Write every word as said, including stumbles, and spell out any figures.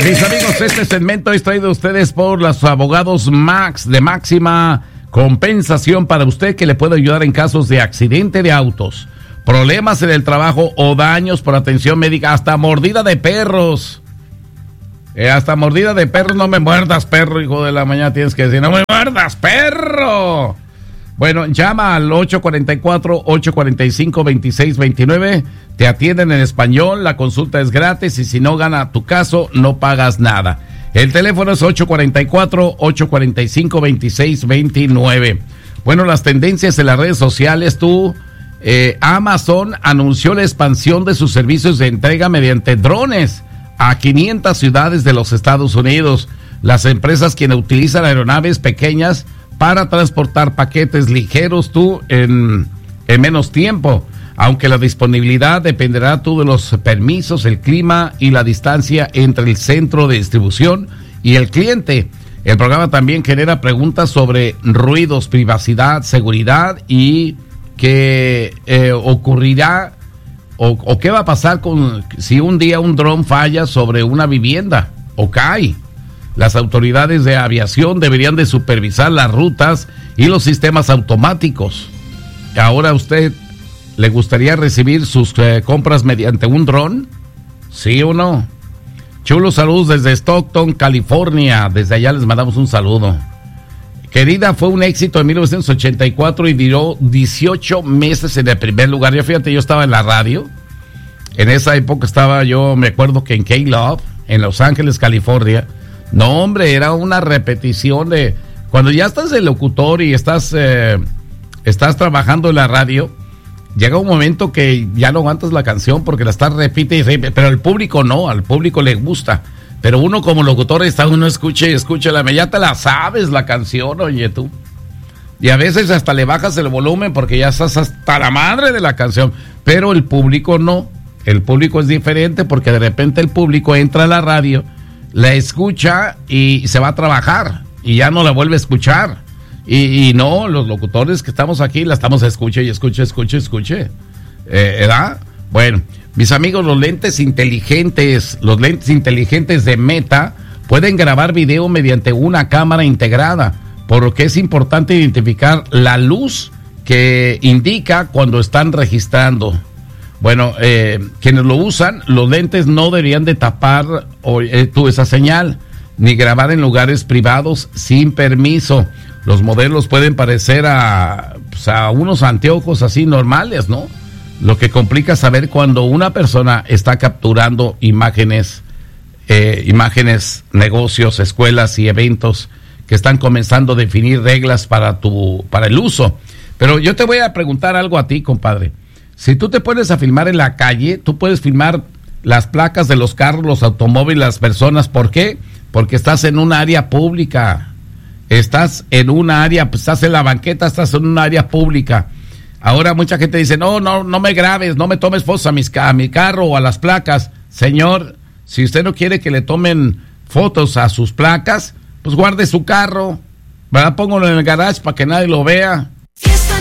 Mis amigos, este segmento es traído a ustedes por los abogados Max de máxima compensación para usted, que le puede ayudar en casos de accidente de autos, problemas en el trabajo o daños por atención médica, hasta mordida de perros. Eh, hasta mordida de perros. No me muerdas, perro, hijo de la mañana, tienes que decir, no me muerdas, perro. Bueno, llama al ocho cuatro cuatro, ocho cuatro cinco, dos seis dos nueve, te atienden en español, la consulta es gratis y si no gana tu caso, no pagas nada. El teléfono es ocho cuatro cuatro, ocho cuatro cinco, dos seis dos nueve. Bueno, las tendencias en las redes sociales, tú, eh, Amazon anunció la expansión de sus servicios de entrega mediante drones a quinientas ciudades de los Estados Unidos. Las empresas quienes utilizan aeronaves pequeñas para transportar paquetes ligeros tú en, en menos tiempo, aunque la disponibilidad dependerá tú de los permisos, el clima y la distancia entre el centro de distribución y el cliente. El programa también genera preguntas sobre ruidos, privacidad, seguridad y qué eh, ocurrirá o, o qué va a pasar con si un día un dron falla sobre una vivienda o cae. Las autoridades de aviación deberían de supervisar las rutas y los sistemas automáticos. Ahora, ¿a usted le gustaría recibir sus eh, compras mediante un dron? ¿Sí o no? Chulos saludos desde Stockton, California. Desde allá les mandamos un saludo. Querida, fue un éxito en mil novecientos ochenta y cuatro y duró dieciocho meses en el primer lugar. Ya fíjate, yo estaba en la radio. En esa época estaba yo, me acuerdo que en K-Love, en Los Ángeles, California. No, hombre, era una repetición de... Cuando ya estás de locutor y estás, eh, estás trabajando en la radio, llega un momento que ya no aguantas la canción porque la estás repite y repite, pero al público no, al público le gusta. Pero uno como locutor está, uno escucha y escucha, la, ya te la sabes la canción, oye tú. Y a veces hasta le bajas el volumen porque ya estás hasta la madre de la canción, pero el público no. El público es diferente porque de repente el público entra a la radio, la escucha y se va a trabajar y ya no la vuelve a escuchar. Y, y no, los locutores que estamos aquí la estamos escuche y escuche, escuche, escuche. Eh, ¿Verdad? Bueno, mis amigos, los lentes inteligentes, los lentes inteligentes de Meta pueden grabar video mediante una cámara integrada, por lo que es importante identificar la luz que indica cuando están registrando. Bueno, eh, quienes lo usan, los lentes no deberían de tapar o, eh, tú esa señal, ni grabar en lugares privados sin permiso. Los modelos pueden parecer a, pues, a unos anteojos así normales, ¿no? Lo que complica saber cuando una persona está capturando imágenes, eh, imágenes, negocios, escuelas y eventos que están comenzando a definir reglas para tu, para el uso. Pero yo te voy a preguntar algo a ti, compadre. Si tú te pones a filmar en la calle, tú puedes filmar las placas de los carros, los automóviles, las personas. ¿Por qué? Porque estás en un área pública. Estás en un área, estás en la banqueta, estás en un área pública. Ahora mucha gente dice, no, no, no me grabes, no me tomes fotos a, mis, a mi carro o a las placas. Señor, si usted no quiere que le tomen fotos a sus placas, pues guarde su carro, ¿verdad? Póngalo en el garage para que nadie lo vea. Fiesta